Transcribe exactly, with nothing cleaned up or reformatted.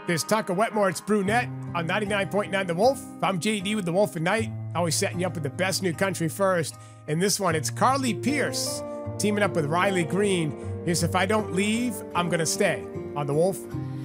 This Tucker Wetmore, it's Brunette on ninety-nine point nine The Wolf. I'm J D with The Wolf at Night, always setting you up with the best new country first. In this one, it's Carly Pearce teaming up with Riley Green. Here's If I Don't Leave, I'm Gonna Stay on The Wolf.